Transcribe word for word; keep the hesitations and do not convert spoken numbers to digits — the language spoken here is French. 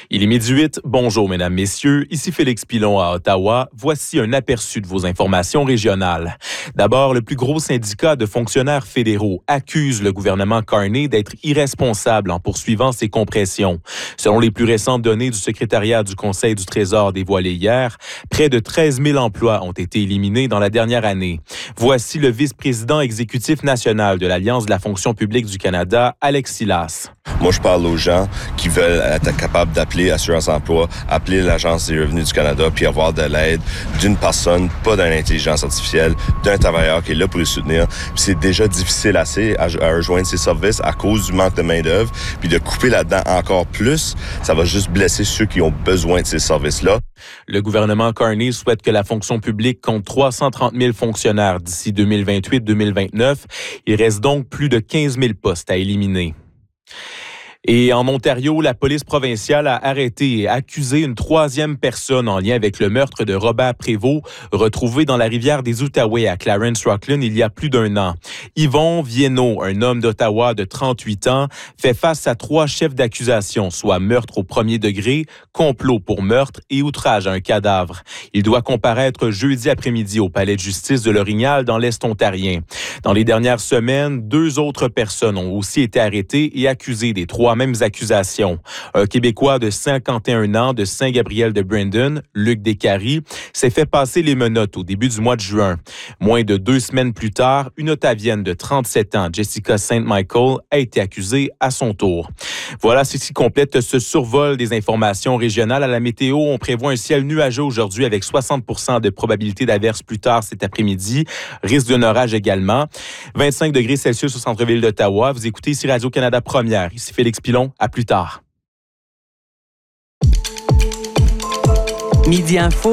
Il est midi huit. Bonjour, mesdames, messieurs. Ici Félix Pilon à Ottawa. Voici un aperçu de vos informations régionales. D'abord, le plus gros syndicat de fonctionnaires fédéraux accuse le gouvernement Carney d'être irresponsable en poursuivant ses compressions. Selon les plus récentes données du secrétariat du Conseil du Trésor dévoilées hier, près de treize mille emplois ont été éliminés dans la dernière année. Voici le vice-président exécutif national de l'Alliance de la fonction publique du Canada, Alex Silas. Moi, je parle aux gens qui veulent être capables d'appeler Assurance Emploi, appeler l'Agence des revenus du Canada, puis avoir de l'aide d'une personne, pas d'une intelligence artificielle, d'un travailleur qui est là pour les soutenir. Puis c'est déjà difficile assez à, à rejoindre ces services à cause du manque de main-d'œuvre, puis de couper là-dedans encore plus, ça va juste blesser ceux qui ont besoin de ces services-là. Le gouvernement Carney souhaite que la fonction publique compte trois cent trente mille fonctionnaires d'ici deux mille vingt-huit deux mille vingt-neuf. Il reste donc plus de quinze mille postes à éliminer. Et en Ontario, la police provinciale a arrêté et accusé une troisième personne en lien avec le meurtre de Robert Prévost, retrouvé dans la rivière des Outaouais à Clarence-Rocklin il y a plus d'un an. Yvon Viennot, un homme d'Ottawa de trente-huit ans, fait face à trois chefs d'accusation, soit meurtre au premier degré, complot pour meurtre et outrage à un cadavre. Il doit comparaître jeudi après-midi au palais de justice de l'Orignal dans l'Est ontarien. Dans les dernières semaines, deux autres personnes ont aussi été arrêtées et accusées des trois mêmes accusations. Un Québécois de cinquante et un ans de Saint-Gabriel-de-Brandon, Luc Descaries, s'est fait passer les menottes au début du mois de juin. Moins de deux semaines plus tard, une Ottavienne de trente-sept ans, Jessica Saint Michael, a été accusée à son tour. Voilà ce qui complète ce survol des informations régionales. À la météo, on prévoit un ciel nuageux aujourd'hui avec soixante pour cent de probabilité d'averse plus tard cet après-midi. Risque d'un orage également. vingt-cinq degrés Celsius au centre-ville d'Ottawa. Vous écoutez ici Radio-Canada Première. Ici Félix Pilon. À plus tard. Midi Info.